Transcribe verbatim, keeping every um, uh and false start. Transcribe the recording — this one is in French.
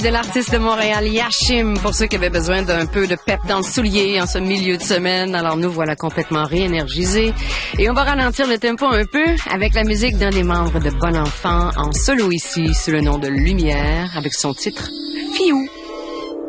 De l'artiste de Montréal, Yashim, pour ceux qui avaient besoin d'un peu de pep dans le soulier en ce milieu de semaine. Alors nous voilà complètement réénergisés. Et on va ralentir le tempo un peu avec la musique d'un des membres de Bon Enfant en solo ici, sous le nom de Lumière, avec son titre Fiou.